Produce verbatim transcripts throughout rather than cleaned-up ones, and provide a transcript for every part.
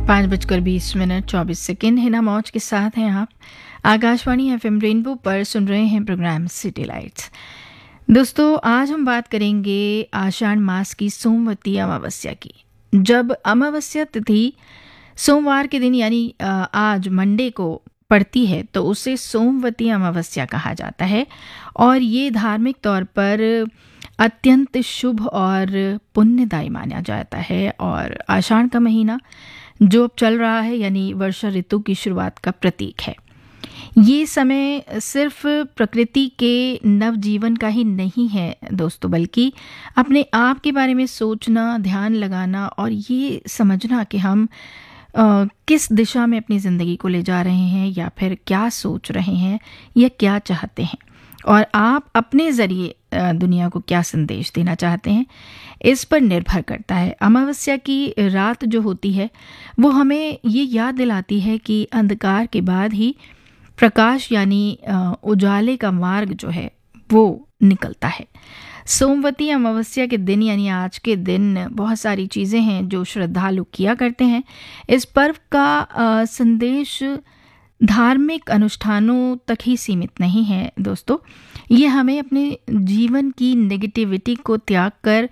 पाँच बजकर बीस मिनट चौबीस सेकेंड हिना मौज के साथ हैं आप। आकाशवाणी एफएम रेनबो पर सुन रहे हैं प्रोग्राम सिटी लाइट्स। दोस्तों, आज हम बात करेंगे आषाढ़ मास की सोमवती अमावस्या की। जब अमावस्या तिथि सोमवार के दिन यानी आज मंडे को पड़ती है तो उसे सोमवती अमावस्या कहा जाता है और ये धार्मिक तौर पर अत्यंत शुभ और पुण्यदायी माना जाता है। और आषाढ़ का महीना जो अब चल रहा है यानी वर्षा ऋतु की शुरुआत का प्रतीक है। ये समय सिर्फ प्रकृति के नवजीवन का ही नहीं है दोस्तों, बल्कि अपने आप के बारे में सोचना, ध्यान लगाना और ये समझना कि हम आ, किस दिशा में अपनी ज़िंदगी को ले जा रहे हैं या फिर क्या सोच रहे हैं या क्या चाहते हैं और आप अपने ज़रिए दुनिया को क्या संदेश देना चाहते हैं, इस पर निर्भर करता है। अमावस्या की रात जो होती है वो हमें ये याद दिलाती है कि अंधकार के बाद ही प्रकाश यानी उजाले का मार्ग जो है वो निकलता है। सोमवती अमावस्या के दिन यानी आज के दिन बहुत सारी चीज़ें हैं जो श्रद्धालु किया करते हैं। इस पर्व का आ, संदेश धार्मिक अनुष्ठानों तक ही सीमित नहीं है दोस्तों, ये हमें अपने जीवन की नेगेटिविटी को त्याग कर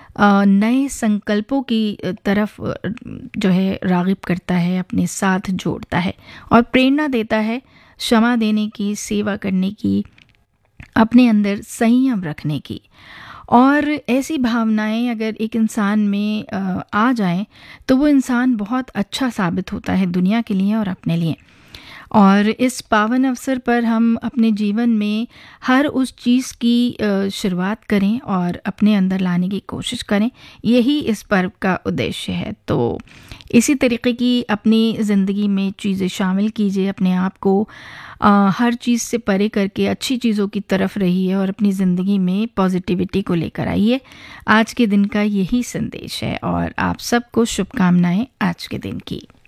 नए संकल्पों की तरफ जो है राग़िब करता है, अपने साथ जोड़ता है और प्रेरणा देता है क्षमा देने की, सेवा करने की, अपने अंदर संयम रखने की। और ऐसी भावनाएं अगर एक इंसान में आ जाएं तो वो इंसान बहुत अच्छा साबित होता है दुनिया के लिए और अपने लिए। और इस पावन अवसर पर हम अपने जीवन में हर उस चीज़ की शुरुआत करें और अपने अंदर लाने की कोशिश करें, यही इस पर्व का उद्देश्य है। तो इसी तरीके की अपनी ज़िंदगी में चीज़ें शामिल कीजिए, अपने आप को आ, हर चीज़ से परे करके अच्छी चीज़ों की तरफ रहिए और अपनी ज़िंदगी में पॉजिटिविटी को लेकर आइए। आज के दिन का यही संदेश है और आप सबको शुभकामनाएं आज के दिन की।